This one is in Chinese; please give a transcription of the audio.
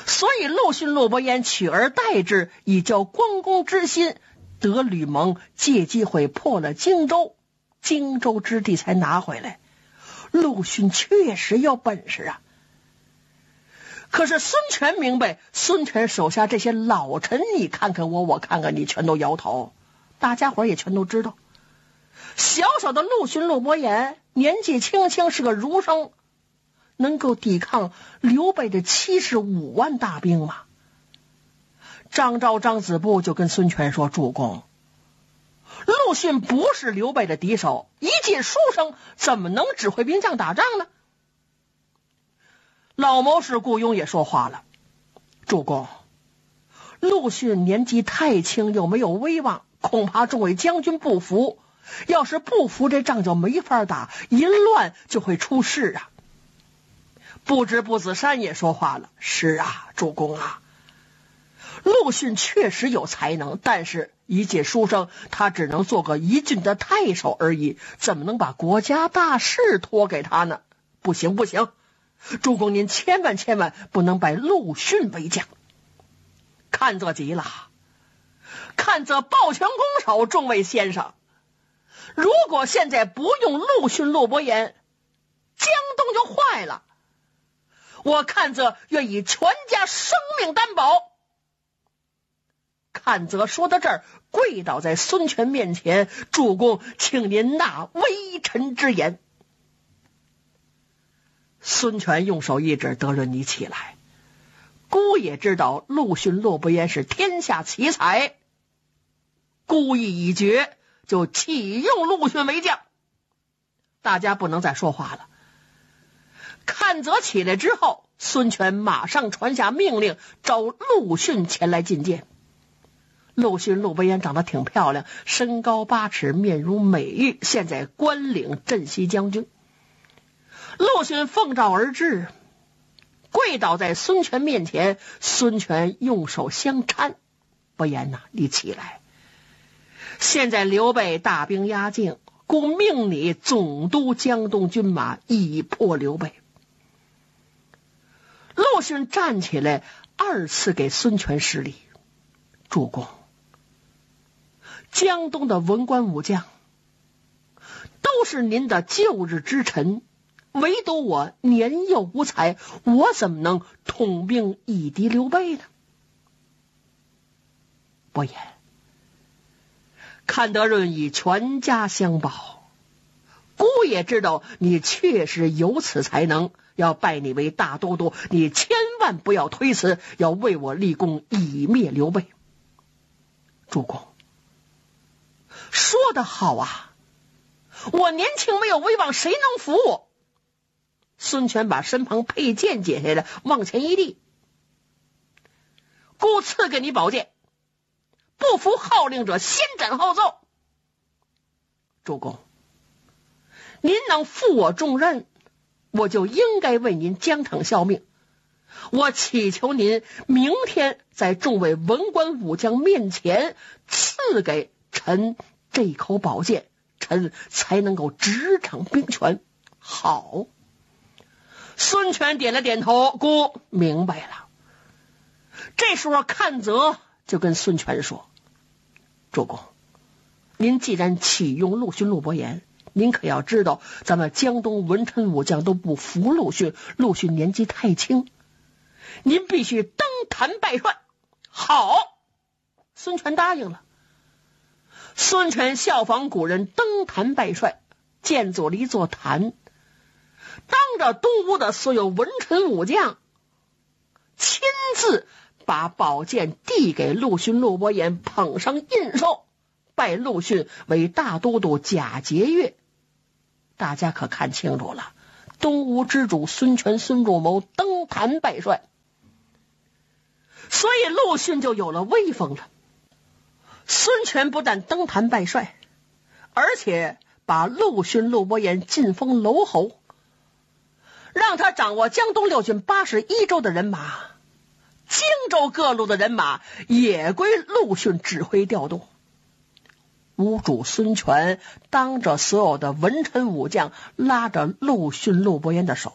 所以陆逊、陆伯言取而代之，以交关公之心，得吕蒙借机会破了荆州，荆州之地才拿回来。陆逊确实有本事啊。可是孙权明白，孙权手下这些老臣，你看看我，我看看你，全都摇头。大家伙也全都知道，小小的陆逊、陆伯言年纪轻轻是个儒生，能够抵抗刘备的75万大兵吗？张昭、张子布就跟孙权说，主公，陆逊不是刘备的敌手，一介书生怎么能指挥兵将打仗呢？老谋士顾雍也说话了，主公，陆逊年纪太轻，又没有威望，恐怕众位将军不服，要是不服，这仗就没法打，一乱就会出事啊。不知步子山也说话了，是啊，主公啊，陆逊确实有才能，但是一介书生，他只能做个一郡的太守而已，怎么能把国家大事托给他呢？不行不行，主公您千万不能拜陆逊为将。看则急了，看则抱拳拱手，众位先生，如果现在不用陆逊、陆伯言，江东就坏了，我看则愿以全家生命担保。看则说到这儿，跪倒在孙权面前，主公，请您纳微臣之言。孙权用手一指，德润，你起来。孤也知道陆逊、陆伯言是天下奇才，孤意已决，就启用陆逊为将。大家不能再说话了。看则起来之后，孙权马上传下命令，召陆逊前来觐见。陆逊、陆伯言长得挺漂亮，身高8尺，面如美玉，现在关领镇西将军。陆逊奉诏而至，跪倒在孙权面前，孙权用手相搀，伯言呐，你起来。现在刘备大兵压境，故命你总督江东军马，以破刘备。陆逊站起来，2次给孙权施礼，主公，江东的文官武将都是您的旧日之臣，唯独我年幼无才，我怎么能统兵以敌刘备呢？伯言，看德润以全家相保，孤也知道你确实有此才能，要拜你为大都督，你千万不要推辞，要为我立功，以灭刘备。主公，说得好啊，我年轻没有威望，谁能服我？孙权把身旁佩剑解下来，往前一递，孤赐给你宝剑，不服号令者先斩后奏。主公，您能负我重任，我就应该为您疆场效命。我祈求您明天在众位文官武将面前赐给臣这口宝剑，臣才能够执掌兵权。好。孙权点了点头，孤明白了。这时候看则就跟孙权说，主公，您既然启用陆逊、陆伯言，您可要知道咱们江东文臣武将都不服陆逊，陆逊年纪太轻，您必须登坛拜帅。好，孙权答应了。孙权效仿古人登坛拜帅，建造了一座坛，当着东吴的所有文臣武将，亲自把宝剑递给陆逊、陆伯言，捧上印绶，拜陆逊为大都督假节钺。大家可看清楚了，东吴之主孙权、孙仲谋登坛拜帅，所以陆逊就有了威风了。孙权不但登坛拜帅，而且把陆逊、陆伯言晋封楼侯，让他掌握江东6郡81州的人马，荆州各路的人马也归陆逊指挥调动。吴主孙权当着所有的文臣武将，拉着陆逊、陆伯言的手，